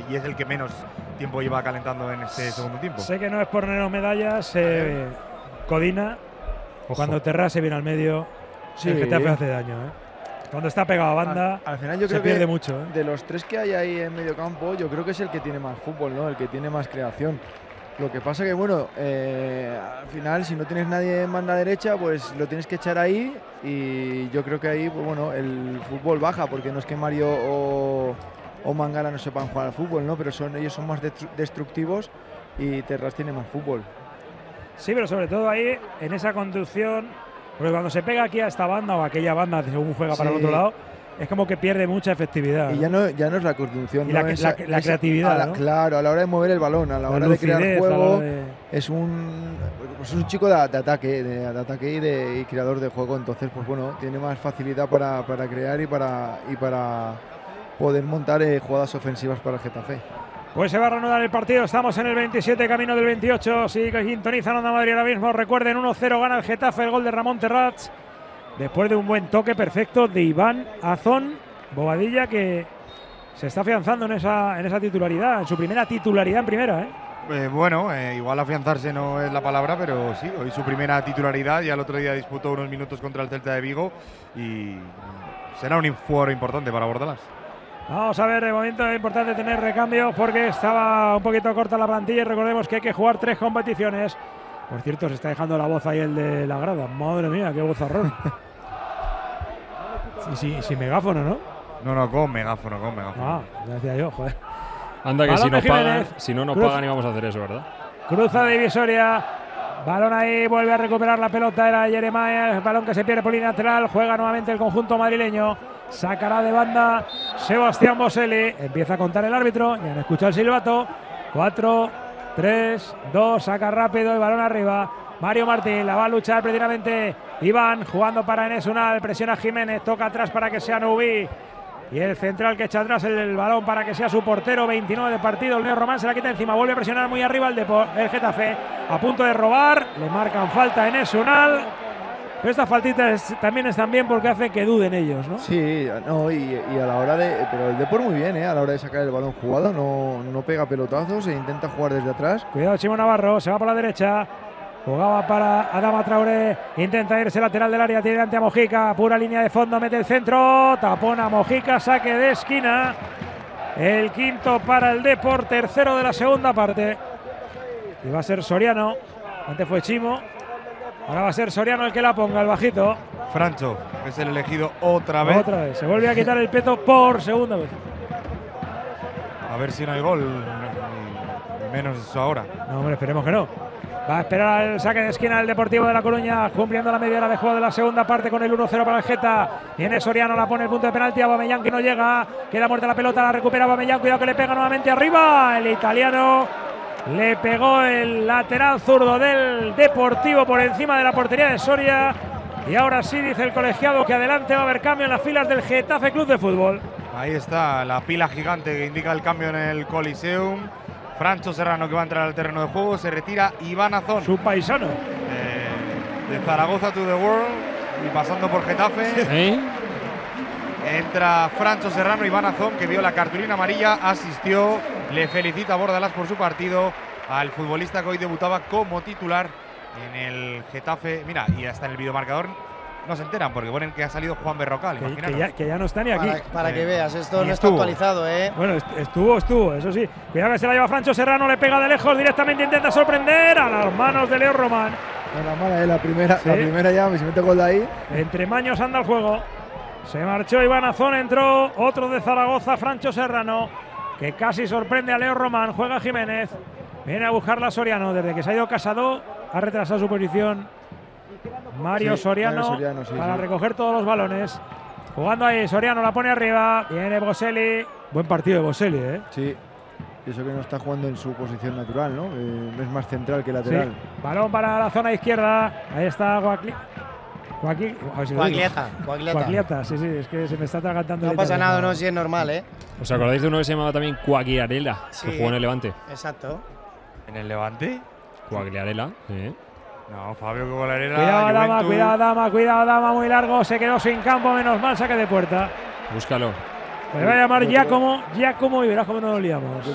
y es el que menos tiempo lleva calentando en este segundo tiempo. Sé que no es por ponernos medallas, Codina, cuando Terrás se viene al medio, el Getafe hace daño. Cuando está pegado a banda, al final yo creo se pierde que mucho. De los tres que hay ahí en medio campo, yo creo que es el que tiene más fútbol, ¿no? El que tiene más creación. Lo que pasa que, bueno, al final, si no tienes nadie en banda derecha, pues lo tienes que echar ahí, y yo creo que ahí, pues bueno, el fútbol baja, porque no es que Mario o Mangala no sepan jugar al fútbol, ¿no? Pero ellos son más destructivos, y Terrás tiene más fútbol. Sí, pero sobre todo ahí, en esa conducción, porque cuando se pega aquí a esta banda o a aquella banda según juega para el otro lado, es como que pierde mucha efectividad. Y ya no es la conducción, y ¿no? la creatividad, ¿no? Claro, a la hora de mover el balón, a la hora de crear juego, es un chico de ataque, y creador de juego. Entonces, pues bueno, tiene más facilidad para crear y para poder montar jugadas ofensivas para el Getafe. Pues se va a reanudar el partido, estamos en el 27, camino del 28, sí que sintonizan Onda Madrid ahora mismo. Recuerden, 1-0 gana el Getafe, el gol de Ramón Terrats, después de un buen toque perfecto de Iván Azón Bobadilla, que se está afianzando en esa titularidad, en su primera titularidad en primera. Igual afianzarse no es la palabra, pero sí, hoy su primera titularidad, ya el otro día disputó unos minutos contra el Celta de Vigo y será un foro importante para Bordalás. Vamos a ver, de momento es importante tener recambios porque estaba un poquito corta la plantilla, y recordemos que hay que jugar 3 competiciones. Por cierto, se está dejando la voz ahí el de la grada. Madre mía, qué vozarrón. Sin megáfono, ¿no? No, con megáfono. Ah, ya decía yo, joder. Anda, que si no nos pagan y vamos a hacer eso, ¿verdad? Cruza divisoria. Balón ahí, vuelve a recuperar la pelota, era Jeremiah, balón que se pierde por línea lateral, juega nuevamente el conjunto madrileño, sacará de banda Sebastián Boselli, empieza a contar el árbitro, ya han escuchado el silbato, 4, 3, 2, saca rápido el balón arriba, Mario Martín, la va a luchar precisamente Iván, jugando para Enes Unal, presiona a Jiménez, toca atrás para que sea Nubí. Y el central que echa atrás el balón para que sea su portero, 29 de partido, el Leo Román se la quita encima, vuelve a presionar muy arriba el Getafe, a punto de robar, le marcan falta en Esunal, pero estas faltitas también están bien porque hacen que duden ellos, ¿no? Sí, no, y a la hora de… Pero el Depor muy bien, a la hora de sacar el balón jugado, no pega pelotazos, e intenta jugar desde atrás. Cuidado Chimo Navarro, se va por la derecha. Jugaba para Adama Traoré, intenta irse lateral del área, tiene ante a Mojica, pura línea de fondo, mete el centro, tapona Mojica, saque de esquina. El quinto para el Depor, tercero de la segunda parte. Y va a ser Soriano, antes fue Chimo, ahora va a ser Soriano el que la ponga, el bajito. Francho, que es el elegido otra vez. Otra vez, se vuelve a quitar el peto por segunda vez. A ver si no hay gol, menos eso ahora. No, hombre, esperemos que no. Va a esperar el saque de esquina del Deportivo de La Coruña, cumpliendo la media hora de juego de la segunda parte con el 1-0 para el Geta. Viene Soriano, la pone el punto de penalti a Aubameyang, que no llega. Queda muerta la pelota, la recupera Aubameyang, cuidado que le pega nuevamente arriba. El italiano le pegó el lateral zurdo del Deportivo por encima de la portería de Soria. Y ahora sí, dice el colegiado que adelante va a haber cambio en las filas del Getafe Club de Fútbol. Ahí está la pila gigante que indica el cambio en el Coliseum. Francho Serrano, que va a entrar al terreno de juego, se retira Iván Azón. Su paisano. De Zaragoza to the World y pasando por Getafe. Entra Francho Serrano, Iván Azón, que vio la cartulina amarilla, asistió, le felicita a Bordalás por su partido, al futbolista que hoy debutaba como titular en el Getafe. Mira, y hasta en el videomarcador no se enteran porque ponen que ha salido Juan Berrocal. Que ya no está ni aquí. Para que veas, esto no está actualizado, ¿eh? Bueno, estuvo, eso sí. Cuidado que se la lleva Francho Serrano, le pega de lejos directamente, intenta sorprender a las manos de Leo Román. La mala, la primera, ¿sí? La primera ya, si mete gol de ahí. Entre maños anda el juego. Se marchó Iván Azón, entró otro de Zaragoza, Francho Serrano, que casi sorprende a Leo Román. Juega Jiménez, viene a buscarla Soriano. Desde que se ha ido Casado, ha retrasado su posición Mario Soriano, para recoger todos los balones. Jugando ahí, Soriano la pone arriba. Viene Boselli. Buen partido de Boselli, ¿eh? Sí. Y eso que no está jugando en su posición natural, ¿no? Es más central que lateral. Sí. Balón para la zona izquierda. Ahí está Guagliata, sí, es que se me está atragantando. No pasa nada, no, si es normal, ¿eh? ¿Os acordáis de uno que se llamaba también Quagliarella, que jugó en el Levante? Exacto. ¿En el Levante? Quagliarella, sí. No, Fabio Quagliarella. Cuidado, Dama, muy largo. Se quedó sin campo, menos mal, saque de puerta. Búscalo. Le va a llamar Giacomo y verás cómo no lo liamos.